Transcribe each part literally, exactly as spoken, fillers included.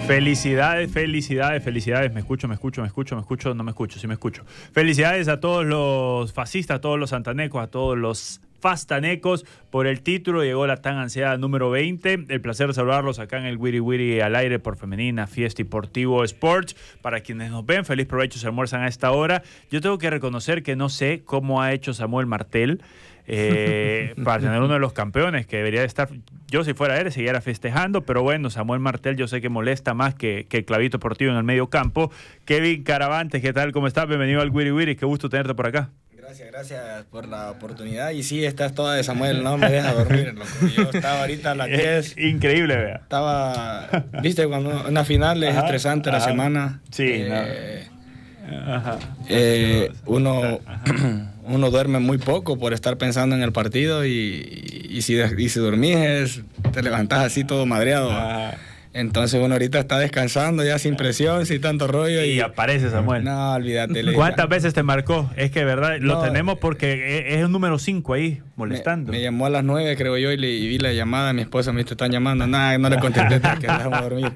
Felicidades, felicidades, felicidades. Me escucho, me escucho, me escucho, me escucho, no me escucho, sí me escucho. Felicidades a todos los fascistas, a todos los santanecos, a todos los fastanecos por el título. Llegó la tan ansiada número veinte. El placer de saludarlos acá en el Wiri Wiri al aire por Femenina Fiesta Deportivo Sports. Para quienes nos ven, feliz provecho, se almuerzan a esta hora. Yo tengo que reconocer que no sé cómo ha hecho Samuel Martel eh, para tener uno de los campeones que debería de estar. Yo, si fuera él, siguiera festejando, pero bueno, Samuel Martel yo sé que molesta más que, que el clavito deportivo en el medio campo. Kevin Caravantes, ¿qué tal? ¿Cómo estás? Bienvenido al Wiri Wiri, qué gusto tenerte por acá. Gracias, gracias por la oportunidad. Y sí, estás toda de Samuel, no me deja dormir, loco. Yo estaba ahorita a las diez. Increíble, vea. Estaba, viste, cuando una final es ajá, estresante ajá. La semana. Sí, eh, no. Ajá. Eh, uno, uno duerme muy poco por estar pensando en el partido y, y, si, y si dormís, te levantás así todo madreado. Ajá. Entonces uno ahorita está descansando ya sin presión, sin tanto rollo. Y, y aparece Samuel. No, olvídate. ¿Cuántas veces te marcó? Es que, ¿verdad? Lo no, tenemos porque es el número cinco ahí, molestando. Me, me llamó a las nueve, creo yo, y, le, y vi la llamada. Mi esposa me dice, te están llamando. Nada, no le contesté porque andamos a dormir.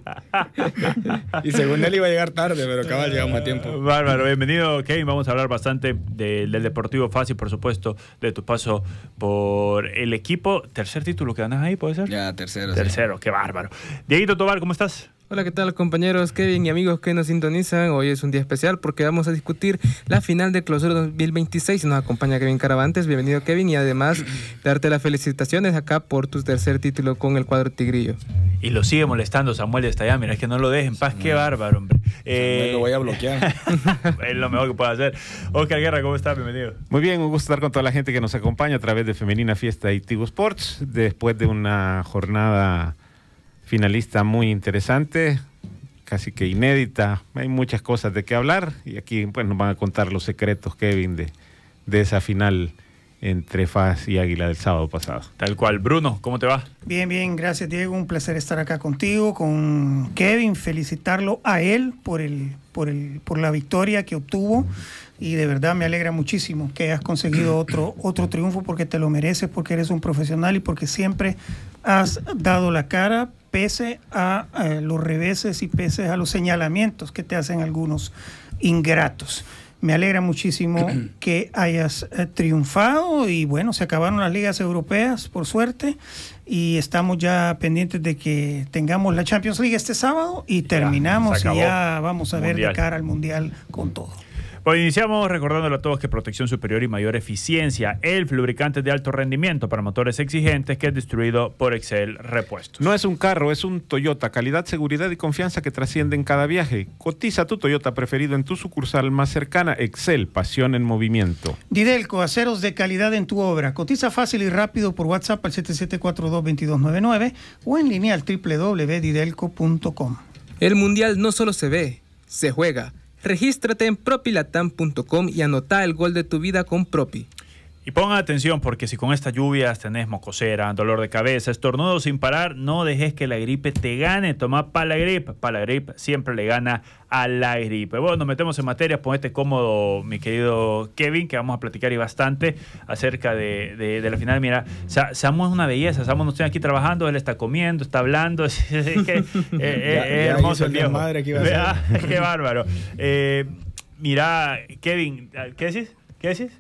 Y según él iba a llegar tarde, pero cabal llegamos a tiempo. Bárbaro, bienvenido, Kevin. Vamos a hablar bastante de, del Deportivo Fácil, por supuesto, de tu paso por el equipo. ¿Tercer título que ganas ahí, puede ser? Ya, tercero. Tercero, sí. Qué bárbaro. Dieguito Tobar, ¿cómo estás? Hola, ¿qué tal, compañeros Kevin y amigos que nos sintonizan? Hoy es un día especial porque vamos a discutir la final de Clausura dos mil veintiséis. Nos acompaña Kevin Caravantes. Bienvenido, Kevin, y además darte las felicitaciones acá por tu tercer título con el cuadro tigrillo. Y lo sigue molestando Samuel desde allá. Mira, es que no lo deje en paz. Qué bárbaro, hombre. Eh, lo voy a bloquear. Es lo mejor que puedo hacer. Oscar Guerra, ¿cómo estás? Bienvenido. Muy bien, un gusto estar con toda la gente que nos acompaña a través de Femenina Fiesta y Tigo Sports. Después de una jornada finalista muy interesante, casi que inédita, hay muchas cosas de qué hablar y aquí pues, nos van a contar los secretos, Kevin, de, de esa final entre F A S y Águila del sábado pasado. Tal cual. Bruno, ¿cómo te va? Bien, bien, gracias, Diego, un placer estar acá contigo, con Kevin, felicitarlo a él por, el, por, el, por la victoria que obtuvo y de verdad me alegra muchísimo que hayas conseguido otro, otro triunfo porque te lo mereces, porque eres un profesional y porque siempre has dado la cara pese a eh, los reveses y pese a los señalamientos que te hacen algunos ingratos. Me alegra muchísimo que hayas eh, triunfado y bueno, se acabaron las ligas europeas, por suerte, y estamos ya pendientes de que tengamos la Champions League este sábado y terminamos ya, y ya vamos a Mundial. Ver de cara al Mundial con todo. Pues iniciamos recordándole a todos que protección superior y mayor eficiencia, el lubricante de alto rendimiento para motores exigentes que es distribuido por Excel Repuestos. No es un carro, es un Toyota. Calidad, seguridad y confianza que trasciende en cada viaje. Cotiza tu Toyota preferido en tu sucursal más cercana. Excel, pasión en movimiento. Didelco, aceros de calidad en tu obra. Cotiza fácil y rápido por WhatsApp al siete siete cuatro dos dos dos nueve nueve o en línea al doble u doble u doble u punto didelco punto com. El Mundial no solo se ve, se juega. Regístrate en propilatam punto com y anota el gol de tu vida con Propi. Y pongan atención porque si con estas lluvias tenés mocosera, dolor de cabeza, estornudo sin parar, no dejes que la gripe te gane. Toma Palagrip. Palagrip siempre le gana a la gripe. Bueno, nos metemos en materia. Ponete cómodo, mi querido Kevin, que vamos a platicar y bastante acerca de, de, de la final. Mira, Samu es una belleza. Samu nos tiene aquí trabajando, él está comiendo, está hablando. Es que, eh, eh, ya, ya hermoso el viejo. Madre que iba a ser. Qué bárbaro. Eh, mira, Kevin, ¿qué decís? ¿Qué decís?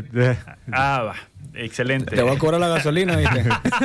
Ah, va. Excelente. Te voy a cobrar la gasolina, ¿viste?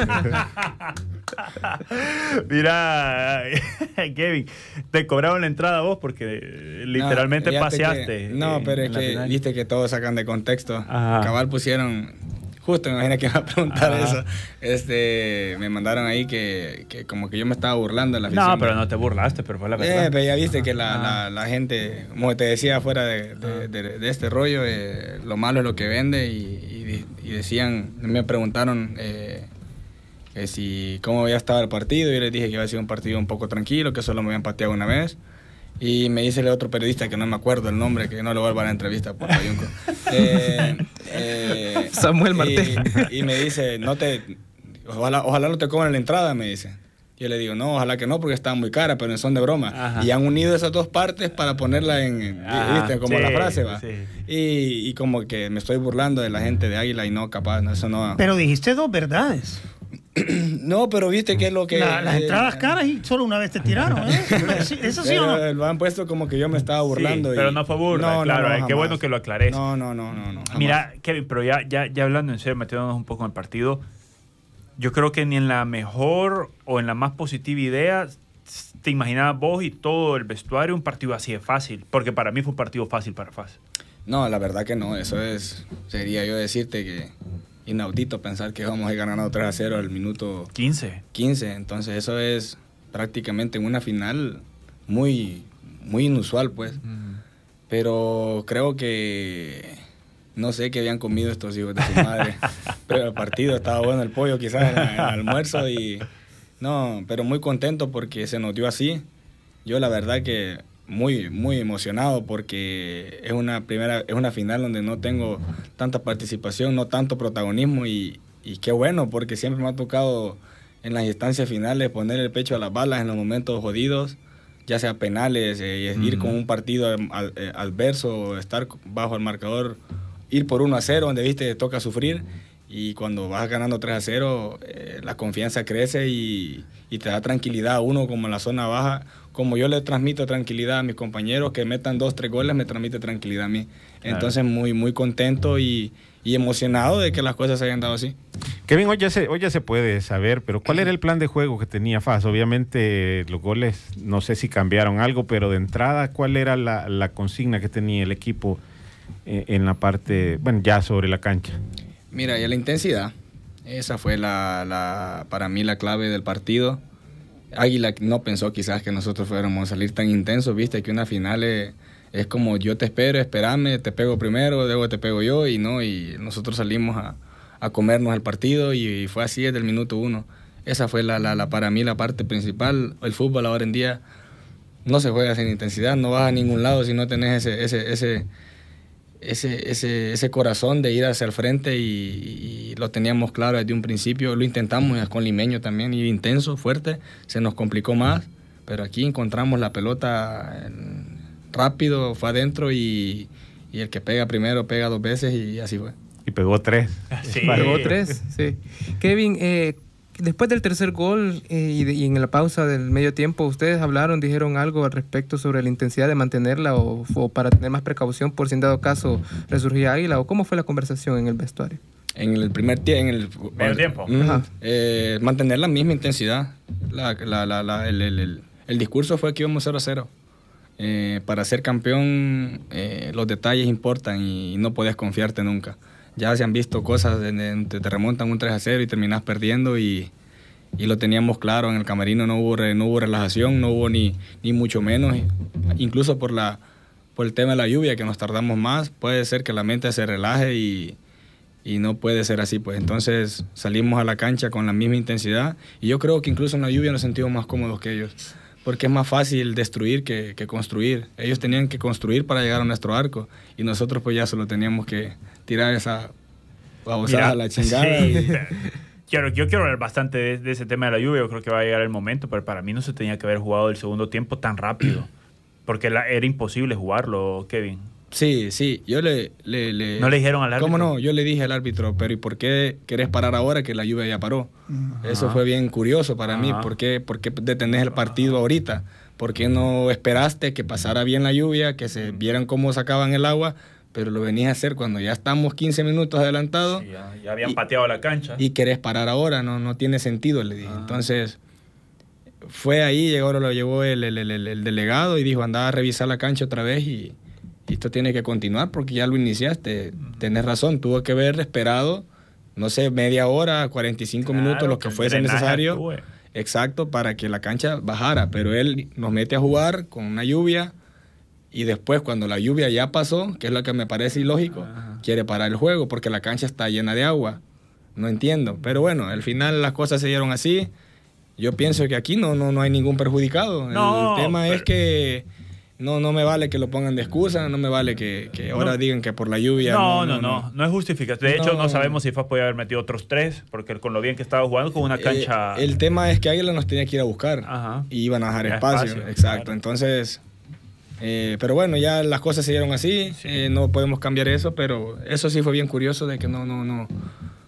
Mira, Kevin, te cobraron la entrada vos porque literalmente no, paseaste. Que, no, pero es que final. Viste que todos sacan de contexto. Ajá. Cabal pusieron, justo me imagino que iba a preguntar Ajá. eso. Este, me mandaron ahí que, que como que yo me estaba burlando de la afición. No, pero no te burlaste, pero fue la verdad. Eh, pero ya viste que la, la, la gente, como te decía fuera de, de, de, de este rollo, eh, lo malo es lo que vende y, y, y decían, me preguntaron eh, que si cómo había estado el partido y yo les dije que iba a ser un partido un poco tranquilo, que solo me habían pateado una vez. Y me dice el otro periodista, que no me acuerdo el nombre, que no le voy a dar la entrevista por Payunco. eh, eh, Samuel Martel. Y, y me dice, no te, ojalá, ojalá no te cobren la entrada, me dice. Yo le digo, no, ojalá que no, porque está muy cara, pero en son de broma. Ajá. Y han unido esas dos partes para ponerla en, Ajá, ¿viste? Como sí, la frase, va. Sí. Y, y como que me estoy burlando de la gente de Águila y no, capaz, no, eso no. Pero dijiste dos verdades. No, pero viste que es lo que... La, las eh, entradas caras y solo una vez te tiraron, ¿eh? ¿Eso sí o no? Pero lo han puesto como que yo me estaba burlando. Sí, y... pero no fue burla, No, no, claro. no, eh, qué jamás. bueno que lo aclares. No, no, no, no, no. jamás. Mira, Kevin, pero ya, ya, ya hablando en serio, metiéndonos un poco en el partido, yo creo que ni en la mejor o en la más positiva idea te imaginabas vos y todo el vestuario un partido así de fácil, porque para mí fue un partido fácil para F A S. No, la verdad que no. Eso es... Sería yo decirte que... inaudito pensar que vamos a ir ganando tres a cero al minuto quince. quince. Entonces eso es prácticamente en una final muy, muy inusual, pues. Mm. Pero creo que no sé qué habían comido estos hijos de su madre. Pero el partido estaba bueno, el pollo quizás en, en el almuerzo. Y no, pero muy contento porque se nos dio así. Yo la verdad que muy, muy emocionado porque es una primera, es una final donde no tengo tanta participación, no tanto protagonismo y, y qué bueno porque siempre me ha tocado en las instancias finales poner el pecho a las balas en los momentos jodidos, ya sea penales, eh, ir con un partido al, eh, adverso, estar bajo el marcador, ir por uno a cero donde viste te toca sufrir y cuando vas ganando tres a cero eh, la confianza crece y, y te da tranquilidad a uno como en la zona baja. Como yo le transmito tranquilidad a mis compañeros, que metan dos, tres goles, me transmite tranquilidad a mí. Claro. Entonces, muy, muy contento y, y emocionado de que las cosas se hayan dado así. Kevin, hoy ya, se, hoy ya se puede saber, pero ¿cuál era el plan de juego que tenía F A S? Obviamente, los goles, no sé si cambiaron algo, pero de entrada, ¿cuál era la, la consigna que tenía el equipo eh, en la parte, bueno, ya sobre la cancha? Mira, ya la intensidad. Esa fue la, la, para mí la clave del partido. Águila no pensó quizás que nosotros fuéramos a salir tan intensos, viste que una final es, es como yo te espero, espérame, te pego primero, luego te pego yo y no, y nosotros salimos a, a comernos el partido y, y fue así desde el minuto uno. Esa fue la, la, la, para mí la parte principal. El fútbol ahora en día no se juega sin intensidad, no vas a ningún lado si no tenés ese, ese, ese, ese, ese, ese corazón de ir hacia el frente y, y lo teníamos claro desde un principio. Lo intentamos con Limeño también, ir intenso, fuerte, se nos complicó más, pero aquí encontramos la pelota rápido, fue adentro y, y el que pega primero pega dos veces y así fue. Y pegó tres. Sí. Pegó tres, sí. Kevin, eh, después del tercer gol eh, y, de, y en la pausa del medio tiempo, ¿ustedes hablaron, dijeron algo al respecto sobre la intensidad de mantenerla o, o para tener más precaución por si en dado caso resurgía Águila? ¿O cómo fue la conversación en el vestuario? En el primer tiempo, en el medio tiempo. Mm, eh, mantener la misma intensidad. La, la, la, la, el, el, el, el discurso fue que íbamos cero a cero. Eh, para ser campeón, eh, los detalles importan y no puedes confiarte nunca. Ya se han visto cosas donde te remontan un tres a cero y terminas perdiendo y, y lo teníamos claro. En el camerino no hubo, no hubo relajación, no hubo ni, ni mucho menos. Incluso por, la, por el tema de la lluvia, que nos tardamos más, puede ser que la mente se relaje y, y no puede ser así. Pues entonces salimos a la cancha con la misma intensidad y yo creo que incluso en la lluvia nos sentimos más cómodos que ellos. Porque es más fácil destruir que, que construir. Ellos tenían que construir para llegar a nuestro arco y nosotros pues ya solo teníamos que tirar esa babosada a la chingada. Sí. Y... Quiero, yo quiero hablar bastante de, de ese tema de la lluvia. Yo creo que va a llegar el momento, pero para mí no se tenía que haber jugado el segundo tiempo tan rápido. Porque la, era imposible jugarlo, Kevin. Sí, sí. Yo le, le, le... ¿No le dijeron al árbitro? ¿Cómo no? Yo le dije al árbitro, pero ¿y por qué querés parar ahora que la lluvia ya paró? Ajá. Eso fue bien curioso para Ajá. mí. ¿Por qué, ¿Por qué detenés el partido ahorita? ¿Por qué no esperaste que pasara bien la lluvia, que se vieran cómo sacaban el agua? Pero lo venís a hacer cuando ya estamos quince minutos adelantados. Sí, ya, ya habían y, pateado la cancha. Y querés parar ahora, no, no tiene sentido, le dije. Ah. Entonces, fue ahí, llegó, lo llevó el, el, el, el delegado y dijo, andá a revisar la cancha otra vez y, y esto tiene que continuar porque ya lo iniciaste. Uh-huh. Tenés razón, tuvo que haber esperado, no sé, media hora, cuarenta y cinco claro, minutos, lo que, que fuese necesario. Actúe. Exacto, para que la cancha bajara. Pero él nos mete a jugar con una lluvia. Y después, cuando la lluvia ya pasó, que es lo que me parece ilógico, Ajá. quiere parar el juego porque la cancha está llena de agua. No entiendo. Pero bueno, al final las cosas se dieron así. Yo pienso que aquí no, no, no hay ningún perjudicado. No, el tema pero... es que no, no me vale que lo pongan de excusa, no me vale que, que ahora no. digan que por la lluvia... No, no, no, no, no, no es justificación. De hecho, no, no sabemos si F A S podía haber metido otros tres, porque con lo bien que estaba jugando con una cancha... Eh, el tema es que Águila nos tenía que ir a buscar Ajá. y iban a dejar espacio. espacio. Exacto, claro. Entonces... Eh, pero bueno, ya las cosas se dieron así, sí. eh, no podemos cambiar eso, pero eso sí fue bien curioso de que no, no, no,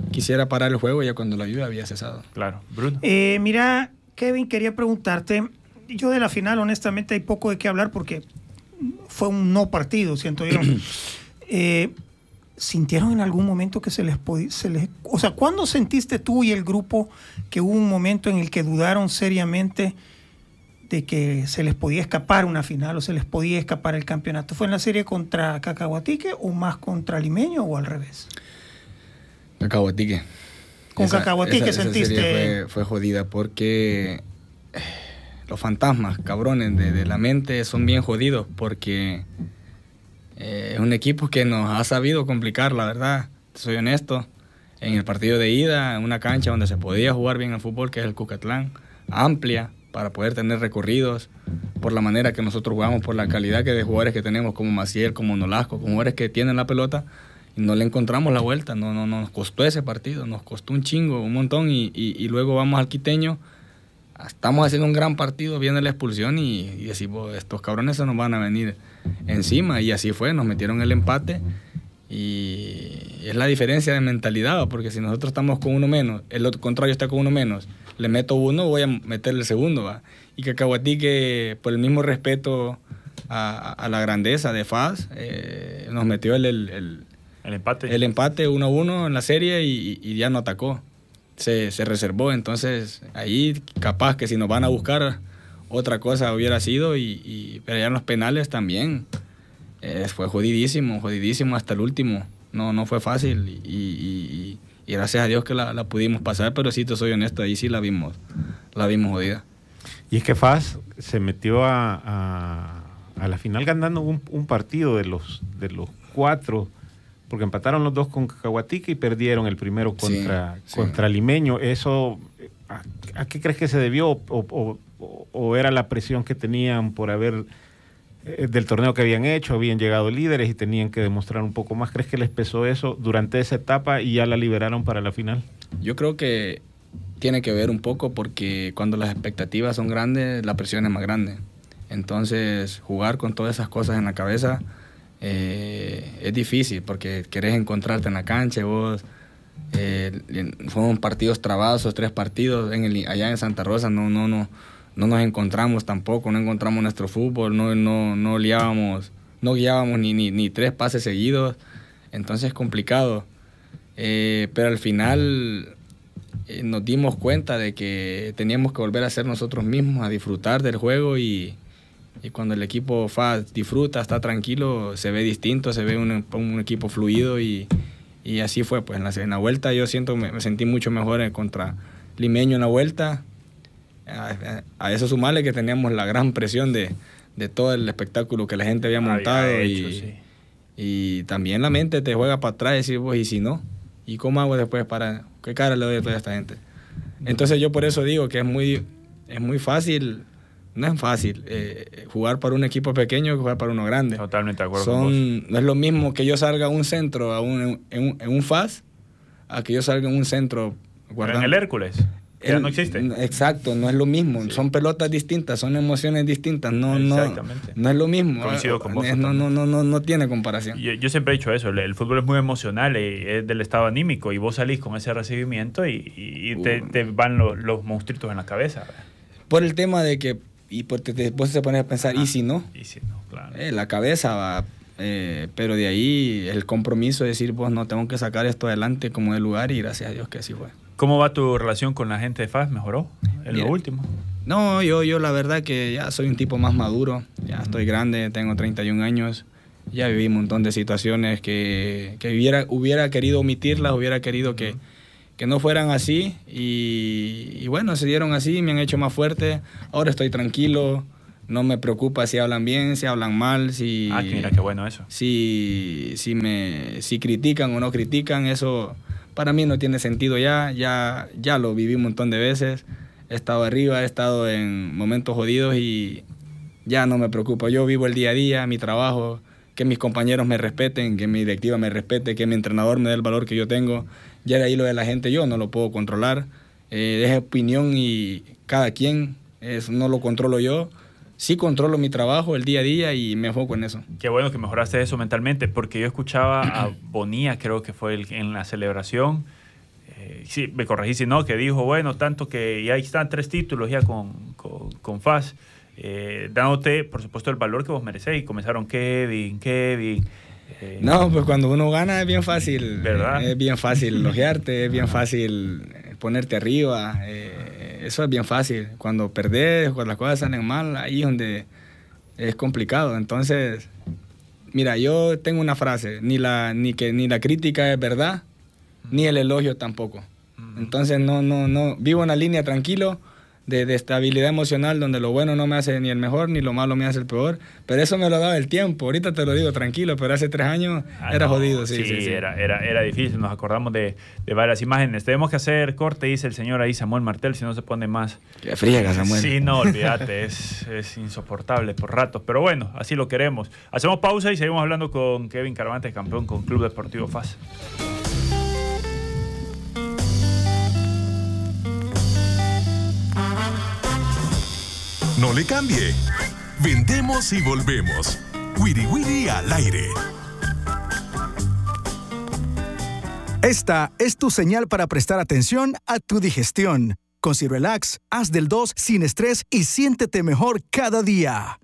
quisiera parar el juego ya cuando la lluvia había cesado. Claro. Bruno. Eh, mira, Kevin, quería preguntarte, yo de la final honestamente hay poco de qué hablar porque fue un no partido, siento yo. eh, ¿Sintieron en algún momento que se les podía... Se les, o sea, ¿cuándo sentiste tú y el grupo que hubo un momento en el que dudaron seriamente de que se les podía escapar una final o se les podía escapar el campeonato? ¿Fue en la serie contra Cacahuatique o más contra Limeño o al revés? Cacahuatique. Con Esa- Cacahuatique esa- esa sentiste... serie fue, fue jodida porque eh, los fantasmas, cabrones, de, de la mente son bien jodidos porque eh, es un equipo que nos ha sabido complicar, la verdad. Soy honesto. En el partido de ida, en una cancha donde se podía jugar bien al fútbol, que es el Cucatlán, amplia, para poder tener recorridos, por la manera que nosotros jugamos, por la calidad que de jugadores que tenemos, como Maciel, como Nolasco, como jugadores que tienen la pelota, y no le encontramos la vuelta. No, no, no, nos costó ese partido, nos costó un chingo, un montón, y, y, y luego vamos al Quiteño, estamos haciendo un gran partido, viene la expulsión, y, y decimos, estos cabrones se nos van a venir encima, y así fue, nos metieron el empate, y es la diferencia de mentalidad, porque si nosotros estamos con uno menos, el otro contrario está con uno menos, le meto uno, voy a meterle el segundo, ¿va? Y Cacahuatique, por el mismo respeto a, a la grandeza de F A S, eh, nos metió el, el, el, El empate. el empate uno a uno en la serie y, y ya no atacó, se, se reservó. Entonces ahí capaz que si nos van a buscar otra cosa hubiera sido, y, y, pero ya en los penales también eh, fue jodidísimo, jodidísimo hasta el último, no, no fue fácil, y, y, y, y gracias a Dios que la, la pudimos pasar, pero sí te soy honesto, ahí sí la vimos, la vimos jodida. Y es que F A S se metió a, a, a la final ganando un, un partido de los, de los cuatro, porque empataron los dos con Cacahuatique y perdieron el primero contra, Sí, sí. contra Limeño. ¿Eso a, a qué crees que se debió? ¿O, o, o, o era la presión que tenían por haber, eh, del torneo que habían hecho, habían llegado líderes y tenían que demostrar un poco más? ¿Crees que les pesó eso durante esa etapa y ya la liberaron para la final? Yo creo que tiene que ver un poco porque cuando las expectativas son grandes, la presión es más grande. Entonces, jugar con todas esas cosas en la cabeza eh, es difícil porque querés encontrarte en la cancha. Vos, eh, fueron partidos trabados, esos tres partidos en el, allá en Santa Rosa, no, no, no, no nos encontramos tampoco, no encontramos nuestro fútbol, no, no, no liábamos, no guiábamos ni, ni, ni tres pases seguidos. Entonces es complicado. Eh, pero al final eh, nos dimos cuenta de que teníamos que volver a ser nosotros mismos, a disfrutar del juego, y, y cuando el equipo F A S disfruta, está tranquilo, se ve distinto, se ve un, un equipo fluido, y, y así fue. Pues en la, en la vuelta yo siento me, me sentí mucho mejor contra Limeño en la vuelta. A, a eso sumarle que teníamos la gran presión de, de todo el espectáculo que la gente había montado, Había hecho, y, sí. y también la mente te juega para atrás y decir, vos, ¿y si no? ¿Y cómo hago después para...? ¿Qué cara le doy a toda esta gente? Entonces yo por eso digo que es muy, es muy fácil, no es fácil eh, jugar para un equipo pequeño que jugar para uno grande. Totalmente de acuerdo Son, con vos. no es lo mismo que yo salga a un centro, a un, en, un, en un F A S, a que yo salga en un centro Pero guardando. en el Hércules, que ya El- no existe. Exacto, no es lo mismo. Sí. Son pelotas distintas, son emociones distintas. No, no, Exactamente. no es lo mismo. Coincido con vos Es- no, no, no, no, no tiene comparación. Yo, yo siempre he dicho eso, el, el fútbol es muy emocional, y es del estado anímico, y vos salís con ese recibimiento y, y- y te, Uh. te van lo- los monstruitos en la cabeza. Por el tema de que, y porque te, vos te pones a pensar, Ajá. ¿y si no? Y sí, no, claro. Eh, la cabeza va, eh, pero de ahí el compromiso de decir, vos no tengo que sacar esto adelante como de lugar, y gracias a Dios que así fue. ¿Cómo va tu relación con la gente de F A S? ¿Mejoró en Bien. lo último? No, yo, yo la verdad que ya soy un tipo más maduro, ya estoy grande, tengo treinta y un años, ya viví un montón de situaciones que, que hubiera, hubiera querido omitirlas, hubiera querido que, que no fueran así, y, y bueno, se dieron así, me han hecho más fuerte, ahora estoy tranquilo, no me preocupa si hablan bien, si hablan mal, si, Ah, que mira, qué bueno eso. si, si, me, si critican o no critican, eso para mí no tiene sentido ya, ya, ya lo viví un montón de veces. He estado arriba, he estado en momentos jodidos y ya no me preocupa. Yo vivo el día a día, mi trabajo, que mis compañeros me respeten, que mi directiva me respete, que mi entrenador me dé el valor que yo tengo. Ya de ahí lo de la gente yo no lo puedo controlar. Eh, es opinión y cada quien, eso no lo controlo yo. Sí controlo mi trabajo el día a día y me enfoco en eso. Qué bueno que mejoraste eso mentalmente, porque yo escuchaba a Bonilla, creo que fue el, en la celebración, eh, sí, me corregí si no, que dijo, bueno, tanto que ya están tres títulos ya con, con, con F A S, eh, dándote, por supuesto, el valor que vos merecéis. Y comenzaron Kevin, Kevin. Eh, no, pues cuando uno gana es bien fácil, ¿verdad? Es bien fácil elogiarte, es bien fácil ponerte arriba, eh, eso es bien fácil. Cuando perdés, cuando las cosas salen mal, ahí es donde es complicado. Entonces, mira, yo tengo una frase, ni la, ni que ni la crítica es verdad, ni el elogio tampoco. Entonces no, no, no, vivo en la línea tranquilo de, de estabilidad emocional, donde lo bueno no me hace ni el mejor, ni lo malo me hace el peor, pero eso me lo daba el tiempo. Ahorita te lo digo tranquilo, pero hace tres años ah, era no, jodido. Sí, sí, sí, sí. Era, era, era difícil, nos acordamos de, de varias imágenes. Tenemos que hacer corte, dice el señor ahí, Samuel Martel, si no se pone más. Qué friega, Samuel. Sí, no, olvídate, es, es insoportable por ratos, pero bueno, así lo queremos. Hacemos pausa y seguimos hablando con Kevin Caravantes, campeón con Club Deportivo F A S. No le cambie. Vendemos y volvemos. Wiri Wiri al aire. Esta es tu señal para prestar atención a tu digestión. Con Cirelax, haz del dos sin estrés y siéntete mejor cada día.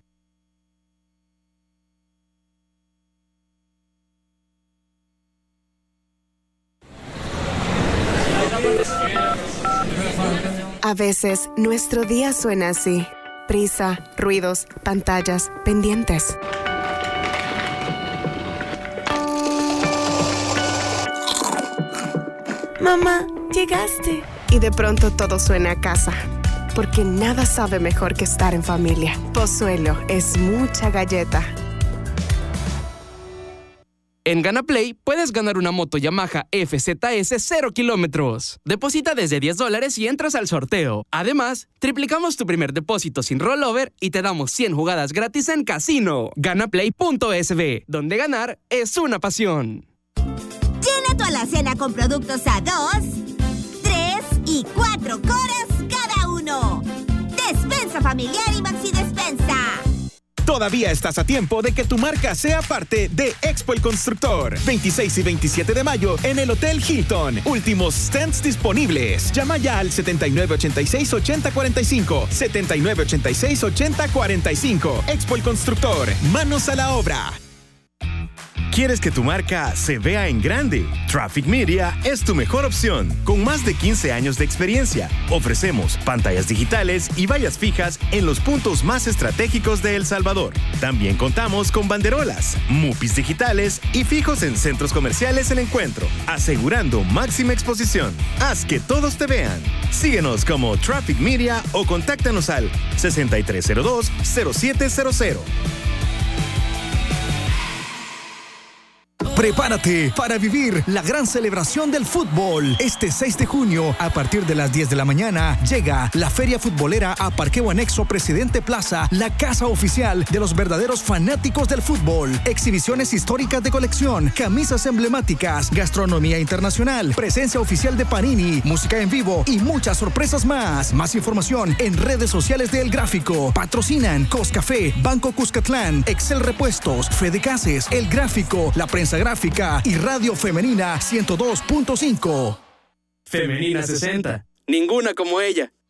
A veces, nuestro día suena así. Prisa, ruidos, pantallas, pendientes. Mamá, llegaste. Y de pronto todo suena a casa. Porque nada sabe mejor que estar en familia. Pozuelo es mucha galleta. En GanaPlay puedes ganar una moto Yamaha F Z S cero kilómetros. Deposita desde diez dólares y entras al sorteo. Además, triplicamos tu primer depósito sin rollover y te damos cien jugadas gratis en casino. Ganaplay punto S B, donde ganar es una pasión. Llena tu alacena con productos a dos, tres y cuatro coras cada uno. Despensa familiar y Maxi Despensa. Todavía estás a tiempo de que tu marca sea parte de Expo El Constructor. veintiséis y veintisiete de mayo en el Hotel Hilton. Últimos stands disponibles. Llama ya al setenta y nueve ochenta y seis ochenta cuarenta y cinco. setenta y nueve ochenta y seis ochenta cuarenta y cinco. Expo El Constructor. Manos a la obra. ¿Quieres que tu marca se vea en grande? Traffic Media es tu mejor opción. Con más de quince años de experiencia, ofrecemos pantallas digitales y vallas fijas en los puntos más estratégicos de El Salvador. También contamos con banderolas, mupis digitales y fijos en centros comerciales El Encuentro, asegurando máxima exposición. Haz que todos te vean. Síguenos como Traffic Media o contáctanos al sesenta y tres cero dos cero siete cero cero. Prepárate para vivir la gran celebración del fútbol. Este seis de junio, a partir de las diez de la mañana, llega la Feria Futbolera a Parqueo Anexo Presidente Plaza, la casa oficial de los verdaderos fanáticos del fútbol. Exhibiciones históricas de colección, camisas emblemáticas, gastronomía internacional, presencia oficial de Panini, música en vivo y muchas sorpresas más. Más información en redes sociales de El Gráfico. Patrocinan Coscafé, Banco Cuscatlán, Excel Repuestos, Fede Cases, El Gráfico, La Prensa Gráfica y Radio Femenina ciento dos punto cinco. Femenina sesenta. Ninguna como ella.